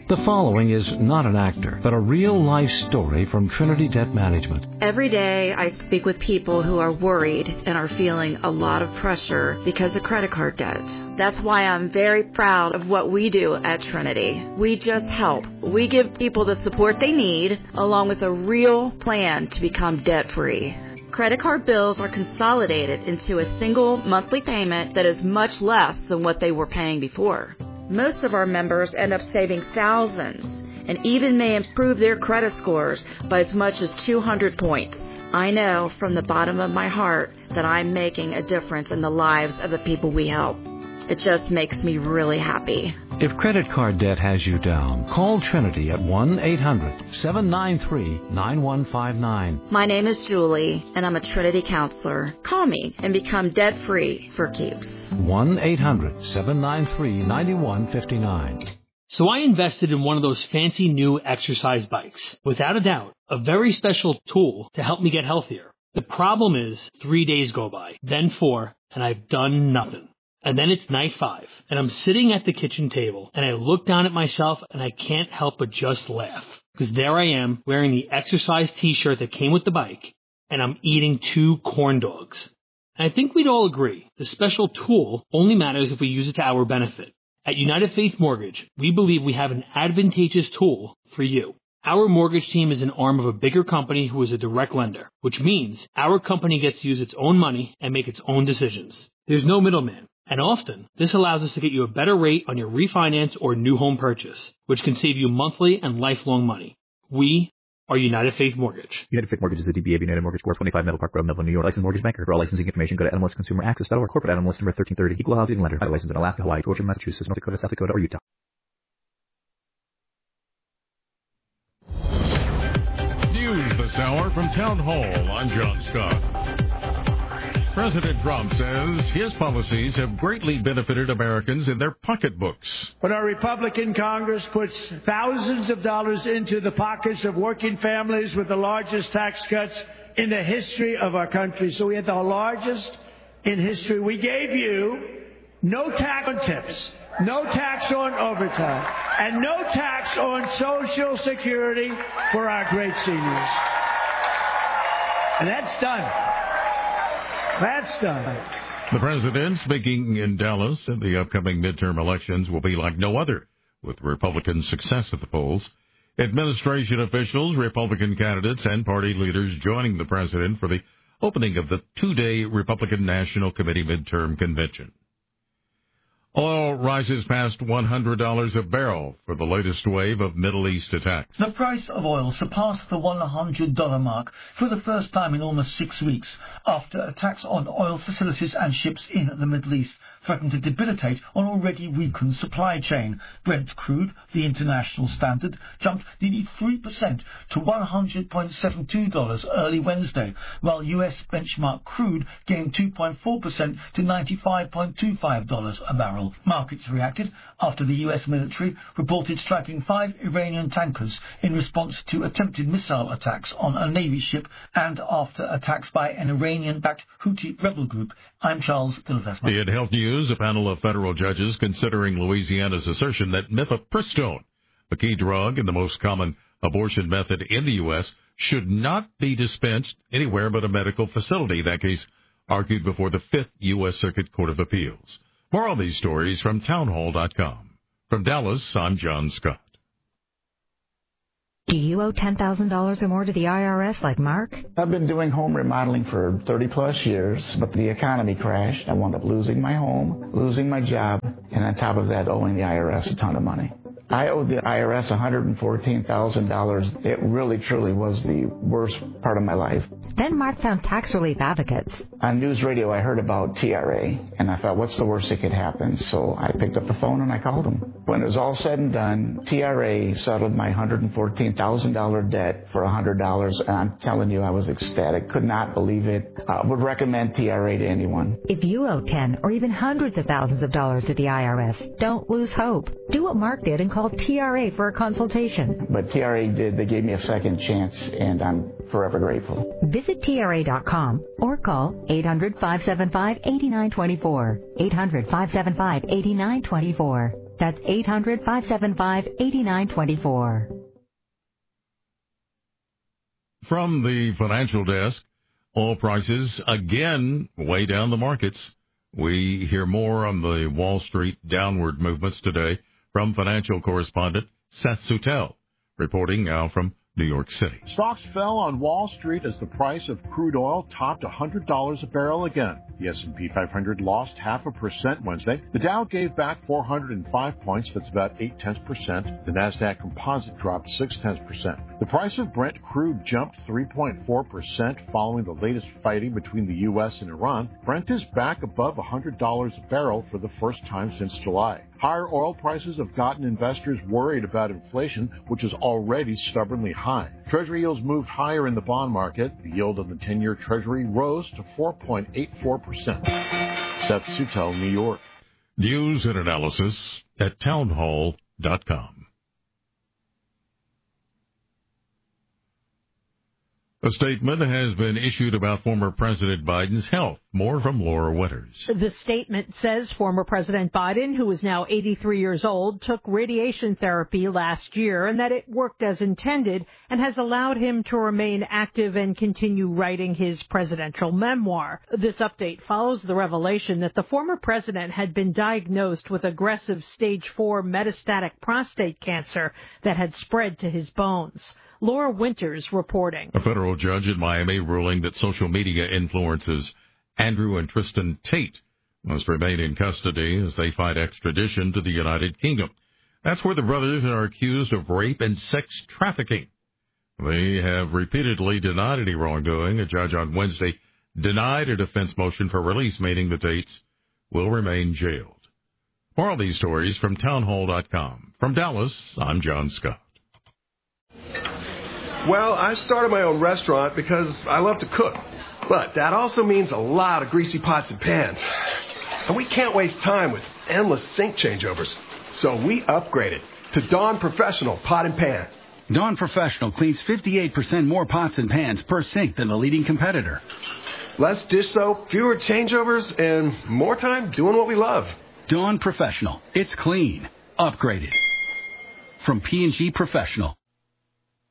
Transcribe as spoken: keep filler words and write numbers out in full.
The following is not an actor, but a real-life story from Trinity Debt Management. Every day I speak with people who are worried and are feeling a lot of pressure because of credit card debt. That's why I'm very proud of what we do at Trinity. We just help. We give people the support they need, along with a real plan to become debt-free. Credit card bills are consolidated into a single monthly payment that is much less than what they were paying before. Most of our members end up saving thousands and even may improve their credit scores by as much as two hundred points. I know from the bottom of my heart that I'm making a difference in the lives of the people we help. It just makes me really happy. If credit card debt has you down, call Trinity at one eight hundred seven nine three nine one five nine. My name is Julie, and I'm a Trinity counselor. Call me and become debt-free for keeps. one eight hundred seven nine three nine one five nine. So I invested in one of those fancy new exercise bikes. Without a doubt, a very special tool to help me get healthier. The problem is, three days go by, then four, and I've done nothing. And then it's night five, and I'm sitting at the kitchen table, and I look down at myself, and I can't help but just laugh. Because there I am, wearing the exercise t-shirt that came with the bike, and I'm eating two corn dogs. And I think we'd all agree, the special tool only matters if we use it to our benefit. At United Faith Mortgage, we believe we have an advantageous tool for you. Our mortgage team is an arm of a bigger company who is a direct lender, which means our company gets to use its own money and make its own decisions. There's no middleman. And often, this allows us to get you a better rate on your refinance or new home purchase, which can save you monthly and lifelong money. We are United Faith Mortgage. United Faith Mortgage is a D B A of United Mortgage Corp, twenty-five Middle Park Road, Melville, New York. Licensed mortgage banker. For all licensing information, go to N M L S Consumer Access dot org. Corporate N M L S number thirteen thirty. Equal housing lender. Licensed in Alaska, Hawaii, Georgia, Massachusetts, North Dakota, South Dakota, or Utah. News this hour from Town Hall. I'm John Scott. President Trump says his policies have greatly benefited Americans in their pocketbooks. But our Republican Congress puts thousands of dollars into the pockets of working families with the largest tax cuts in the history of our country. So we had the largest in history. We gave you no tax on tips, no tax on overtime, and no tax on Social Security for our great seniors. And that's done. That's done. The president, speaking in Dallas, said the upcoming midterm elections will be like no other, with Republican success at the polls. Administration officials, Republican candidates, and party leaders joining the president for the opening of the two-day Republican National Committee midterm convention. Oil rises past one hundred dollars a barrel for the latest wave of Middle East attacks. The price of oil surpassed the one hundred dollars mark for the first time in almost six weeks after attacks on oil facilities and ships in the Middle East threatened to debilitate an already weakened supply chain. Brent crude, the international standard, jumped nearly three percent to one hundred seventy-two dollars early Wednesday, while U S benchmark crude gained two point four percent to ninety-five point two five dollars a barrel. Markets reacted after the U S military reported striking five Iranian tankers in response to attempted missile attacks on a Navy ship and after attacks by an Iranian-backed Houthi rebel group. I'm Charles Gilvesman. In Health News, a panel of federal judges considering Louisiana's assertion that mifepristone, a key drug and the most common abortion method in the U S, should not be dispensed anywhere but a medical facility. That case argued before the Fifth U S Circuit Court of Appeals. More on these stories from townhall dot com. From Dallas, I'm John Scott. Do you owe ten thousand dollars or more to the I R S like Mark? I've been doing home remodeling for thirty plus years, but the economy crashed. I wound up losing my home, losing my job, and on top of that, owing the I R S a ton of money. I owed the I R S one hundred fourteen thousand dollars. It really, truly was the worst part of my life. Then Mark found tax relief advocates. On news radio, I heard about T R A, and I thought, what's the worst that could happen? So I picked up the phone and I called them. When it was all said and done, T R A settled my one hundred fourteen thousand dollars debt for one hundred dollars, and I'm telling you, I was ecstatic. Could not believe it. I would recommend T R A to anyone. If you owe ten or even hundreds of thousands of dollars to the I R S, don't lose hope. Do what Mark did and call T R A for a consultation. But T R A did. They gave me a second chance, and I'm forever grateful. Visit T R A dot com or call eight hundred, five seven five, eight nine two four. eight hundred, five seven five, eight nine two four. That's eight hundred, five seven five, eight nine two four. From the financial desk, oil prices again way down the markets. We hear more on the Wall Street downward movements today from financial correspondent Seth Sutel, reporting now from New York City. Stocks fell on Wall Street as the price of crude oil topped one hundred dollars a barrel again. The S and P five hundred lost half a percent Wednesday. The Dow gave back four hundred five points. That's about eight tenths percent. The Nasdaq Composite dropped six tenths percent. The price of Brent crude jumped three point four percent following the latest fighting between the U S and Iran. Brent is back above one hundred dollars a barrel for the first time since July. Higher oil prices have gotten investors worried about inflation, which is already stubbornly high. Treasury yields moved higher in the bond market. The yield on the ten-year Treasury rose to four point eight four percent. Seth Sutel, New York. News and analysis at townhall dot com. A statement has been issued about former President Biden's health. More from Laura Winters. The statement says former President Biden, who is now eighty-three years old, took radiation therapy last year and that it worked as intended and has allowed him to remain active and continue writing his presidential memoir. This update follows the revelation that the former president had been diagnosed with aggressive stage four metastatic prostate cancer that had spread to his bones. Laura Winters reporting. A federal judge in Miami ruling that social media influencers Andrew and Tristan Tate must remain in custody as they fight extradition to the United Kingdom. That's where the brothers are accused of rape and sex trafficking. They have repeatedly denied any wrongdoing. A judge on Wednesday denied a defense motion for release, meaning the Tates will remain jailed. More of these stories from townhall dot com. From Dallas, I'm John Scott. Well, I started my own restaurant because I love to cook. But that also means a lot of greasy pots and pans. And we can't waste time with endless sink changeovers. So we upgraded to Dawn Professional Pot and Pan. Dawn Professional cleans fifty-eight percent more pots and pans per sink than the leading competitor. Less dish soap, fewer changeovers, and more time doing what we love. Dawn Professional. It's clean. Upgraded. From P and G Professional.